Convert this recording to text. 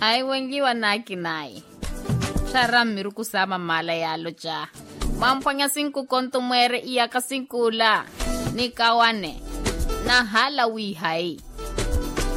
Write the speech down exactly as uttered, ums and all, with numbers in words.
Ai wengiwa naki nai. Sharam miruku sama mala yalo cha. Mampanya sinku konto mwere iya kasinkula. Nikawane. Na hala wihai.